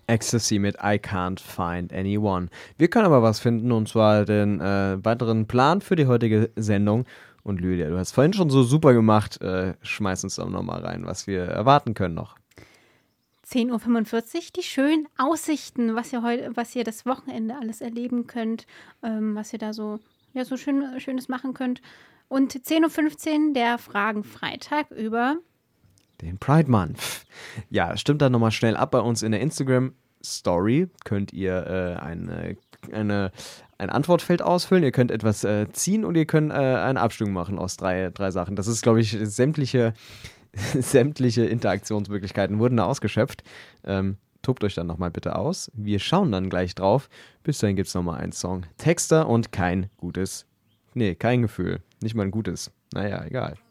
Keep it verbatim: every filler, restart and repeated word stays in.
Ecstasy mit I Can't Find Anyone. Wir können aber was finden, und zwar den äh, weiteren Plan für die heutige Sendung. Und Lydia, du hast vorhin schon so super gemacht. Äh, schmeiß uns doch nochmal rein, was wir erwarten können noch. zehn Uhr fünfundvierzig, die schönen Aussichten, was ihr heute, was ihr das Wochenende alles erleben könnt, ähm, was ihr da so, ja, so schön, Schönes machen könnt. Und zehn Uhr fünfzehn, der Fragen-Freitag über den Pride Month. Ja, stimmt dann nochmal schnell ab bei uns in der Instagram-Story. Könnt ihr äh, eine, eine, ein Antwortfeld ausfüllen, ihr könnt etwas äh, ziehen und ihr könnt äh, eine Abstimmung machen aus drei, drei Sachen. Das ist, glaube ich, sämtliche, sämtliche Interaktionsmöglichkeiten wurden da ausgeschöpft. Ähm, tobt euch dann nochmal bitte aus. Wir schauen dann gleich drauf. Bis dahin gibt es nochmal einen Song. Texter und kein gutes, nee, kein Gefühl. Nicht mal ein gutes. Naja, egal.